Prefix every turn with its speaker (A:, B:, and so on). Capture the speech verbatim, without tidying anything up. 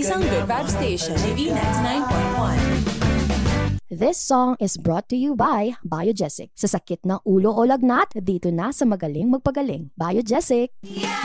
A: Isang good vibe station, V ninety-nine point one.
B: This song is brought to you by Biogesic. Sa sakit ng ulo o lagnat, dito na sa magaling magpagaling. Biogesic!